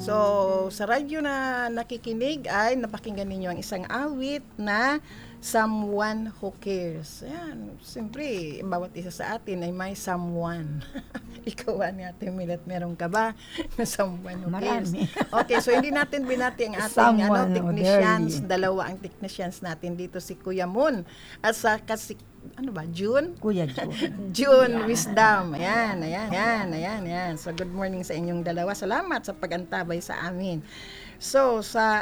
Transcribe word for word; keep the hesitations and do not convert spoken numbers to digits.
So, sa radyo na nakikinig ay napakinggan ninyo ang isang awit na Someone Who Cares. Ayan, siyempre, bawat isa sa atin ay may someone. Ikaw, ani Ate Milet, meron ka ba na someone who cares? Marami. Okay, so hindi natin binati ang ating ano, Someone who technicians, dare you. dalawa ang technicians natin dito, si Kuya Moon at sa kasi ano ba, June? Kuya Jun. June Wisdom. Ayan, ayan, ayan, ayan, ayan. So, good morning sa inyong dalawa. Salamat sa pag-antabay sa amin. So, sa